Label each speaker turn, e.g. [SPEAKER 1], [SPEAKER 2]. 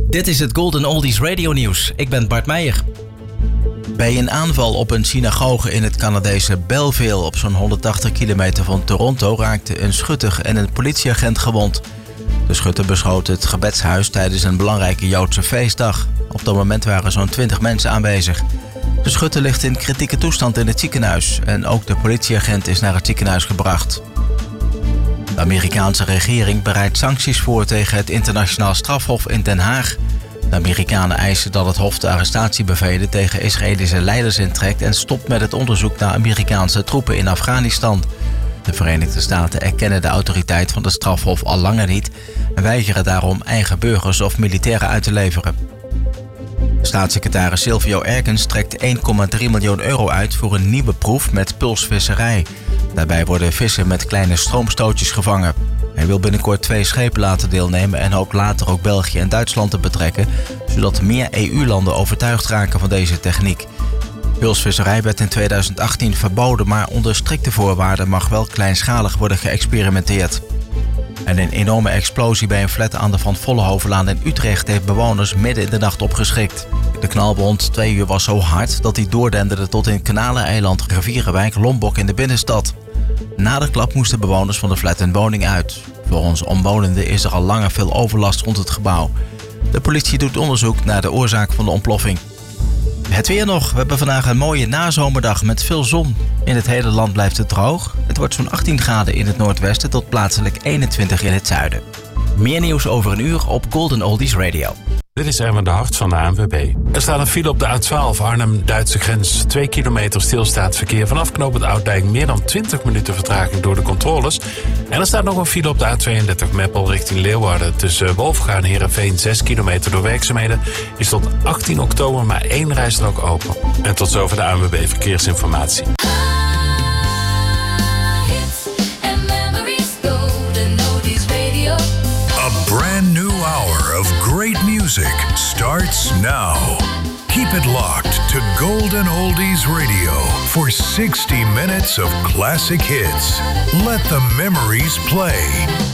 [SPEAKER 1] Dit is het Golden Oldies Radio Nieuws. Ik ben Bart Meijer. Bij een aanval op een synagoge in het Canadese Belleville op zo'n 180 kilometer van Toronto raakten een schutter en een politieagent gewond. De schutter beschoot het gebedshuis tijdens een belangrijke Joodse feestdag. Op dat moment waren zo'n 20 mensen aanwezig. De schutter ligt in kritieke toestand in het ziekenhuis en ook de politieagent is naar het ziekenhuis gebracht. De Amerikaanse regering bereidt sancties voor tegen het internationaal strafhof in Den Haag. De Amerikanen eisen dat het hof de arrestatiebevelen tegen Israëlische leiders intrekt en stopt met het onderzoek naar Amerikaanse troepen in Afghanistan. De Verenigde Staten erkennen de autoriteit van het strafhof al langer niet en weigeren daarom eigen burgers of militairen uit te leveren. Staatssecretaris Silvio Erkens trekt 1,3 miljoen euro uit voor een nieuwe proef met pulsvisserij. Daarbij worden vissen met kleine stroomstootjes gevangen. Hij wil binnenkort 2 schepen laten deelnemen en ook later ook België en Duitsland te betrekken, zodat meer EU-landen overtuigd raken van deze techniek. Pulsvisserij werd in 2018 verboden, maar onder strikte voorwaarden mag wel kleinschalig worden geëxperimenteerd. En een enorme explosie bij een flat aan de Van Vollenhovenlaan in Utrecht heeft bewoners midden in de nacht opgeschrikt. De knal rond 2 uur was zo hard dat hij doordenderde tot in Kanaleneiland, Rivierenwijk, Lombok in de binnenstad. Na de klap moesten bewoners van de flat hun woning uit. Volgens omwonenden is er al langer veel overlast rond het gebouw. De politie doet onderzoek naar de oorzaak van de ontploffing. Het weer nog. We hebben vandaag een mooie nazomerdag met veel zon. In het hele land blijft het droog. Het wordt zo'n 18 graden in het noordwesten tot plaatselijk 21 in het zuiden. Meer nieuws over een uur op Golden Oldies Radio.
[SPEAKER 2] Dit is Erwin de Hart van de ANWB. Er staat een file op de A12 Arnhem-Duitse grens. 2 kilometer stilstaand verkeer. Vanaf knooppunt Oud-Dijk meer dan 20 minuten vertraging door de controles. En er staat nog een file op de A32 Meppel richting Leeuwarden. Tussen Wolfga en Heerenveen 6 kilometer door werkzaamheden. Is tot 18 oktober maar 1 rijstrook open. En tot zover de ANWB Verkeersinformatie.
[SPEAKER 3] Brand new hour of great music starts now. Keep it locked to Golden Oldies Radio for 60 minutes of classic hits. Let the memories play.